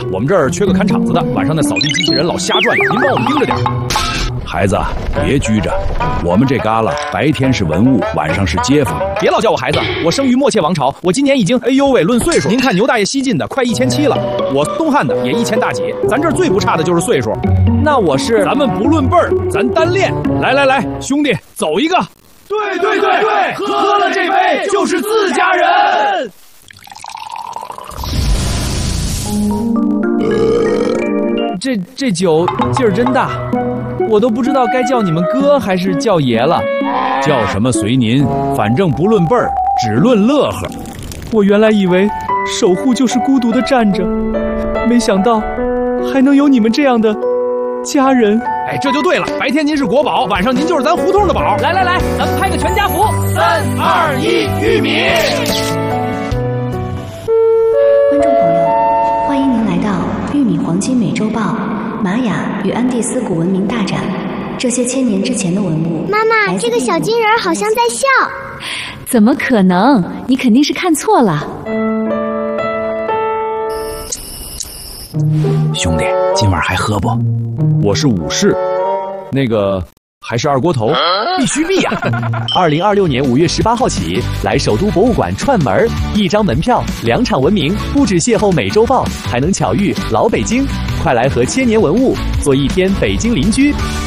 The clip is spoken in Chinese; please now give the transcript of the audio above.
我们这儿缺个看场子的，晚上那扫地机器人老瞎转悠，您帮我们盯着点。孩子，别拘着，我们这旮旯白天是文物，晚上是街坊。别老叫我孩子，我生于默切王朝，我今年已经哎呦喂，论岁数，您看牛大爷西晋的快1700了，我东汉的也1000大几，咱这儿最不差的就是岁数。那我是，咱们不论辈儿，咱单练。来，兄弟，走一个。对，喝了这杯就是自家人。这酒劲儿真大，我都不知道该叫你们哥还是叫爷了。叫什么随您，反正不论辈儿，只论乐呵。我原来以为守护就是孤独的站着，没想到还能有你们这样的家人。哎，这就对了，白天您是国宝，晚上您就是咱胡同的宝。来，咱们拍个全家福，3、2、1，玉米。 观众朋友，欢迎您来到《玉米黄金美洲豹》玛雅与安第斯古文明大展。这些1000年之前的文物。 妈妈，这个小金人好像在笑。 怎么可能？你肯定是看错了。 兄弟，今晚还喝不？我是武士，那个还是二锅头，必须必呀 ！2026年5月18号起，来首都博物馆串门，1张门票2场文明，不止邂逅美洲豹，还能巧遇老北京。快来和1000年文物做1天北京邻居。